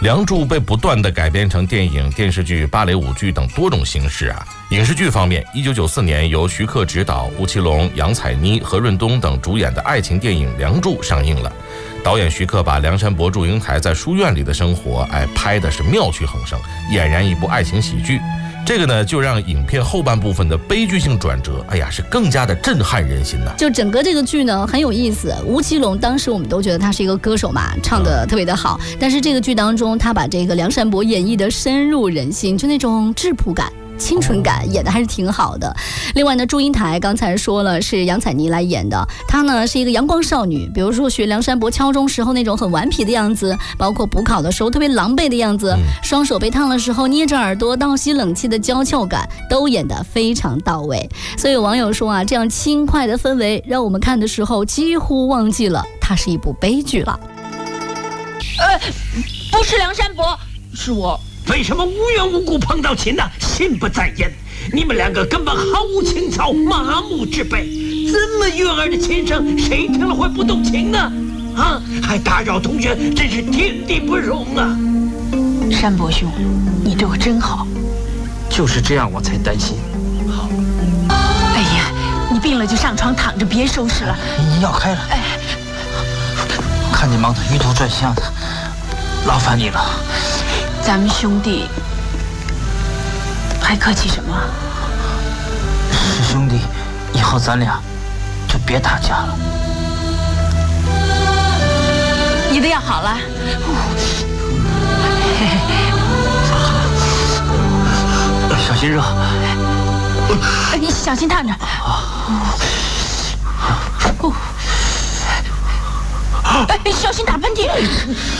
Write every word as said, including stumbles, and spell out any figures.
梁祝被不断地改编成电影、电视剧、芭蕾舞剧等多种形式啊。影视剧方面，一九九四年由徐克执导、吴奇隆、杨采妮、何润东等主演的爱情电影《梁祝》上映了。导演徐克把梁山伯祝英台在书院里的生活，哎，拍的是妙趣横生，俨然一部爱情喜剧。这个呢，就让影片后半部分的悲剧性转折，哎呀，是更加的震撼人心呐。 就整个这个剧呢很有意思，吴奇隆当时我们都觉得他是一个歌手嘛，唱得特别的好，但是这个剧当中他把这个梁山伯演绎的深入人心，就那种质朴感。清纯感演的还是挺好的。另外呢，祝英台刚才说了是杨采妮来演的，她呢是一个阳光少女，比如说学梁山伯敲钟时候那种很顽皮的样子，包括补考的时候特别狼狈的样子，双手被烫的时候捏着耳朵倒吸冷气的娇俏感，都演得非常到位。所以有网友说啊，这样轻快的氛围让我们看的时候几乎忘记了它是一部悲剧了。 呃，不是梁山伯，是我。 为什么无缘无故碰到亲呢？心不在焉，你们两个根本毫无情操，麻木之辈。这么悦耳的琴声，谁听了会不动情呢？啊，还打扰同学，真是天地不容啊！ 山伯兄，你对我真好。 就是这样，我才担心。 好。 哎呀，你病了就上床躺着，别收拾了。 药开了。哎，看你忙得晕头转向的，劳烦你了。 咱们兄弟还客气什么？ 是兄弟，以后咱俩就别打架了。 你的药好了？ 小心热。 你小心烫着。哎，小心打喷嚏。